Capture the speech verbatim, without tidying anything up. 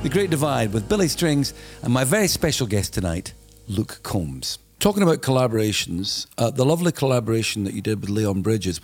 The Great Divide with Billy Strings and my very special guest tonight, Luke Combs. Talking about collaborations, uh, the lovely collaboration that you did with Leon Bridges